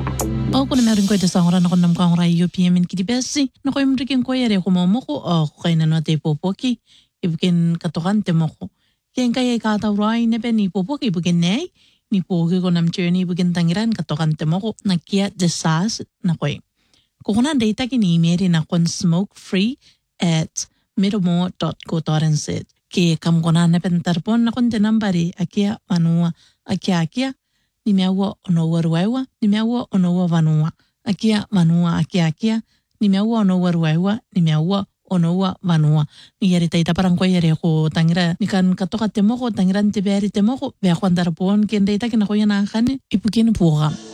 O kuna meron ko ito sa oran ako ng kong rayo PM kiti besi na ko imrikin ko yare ko mo ko o kay na note popoki ibukin katukan temo ko ken kay kata rai ne ben ni popoki ibukin nei ni pogi ko nam journey ibukin tangiran katukan temo ko na kia desas na ko kuna data kini meri na kon smoke free at middlemore.co.nz ke kam kona ne ben tarpon na kon de nambari akia manua akia nimeaua ono waruaiwa, nimeaua ono vanua. Akia vanua, akia, nimeaua ono waruaiwa, nimeaua ono vanua. Ni yari taita parang ko yari ko tangira, nikan katoka temoko, tangiran tiberi temoko, vea kwan darapon, kenda ita kina ko yana kane, ipukin puga.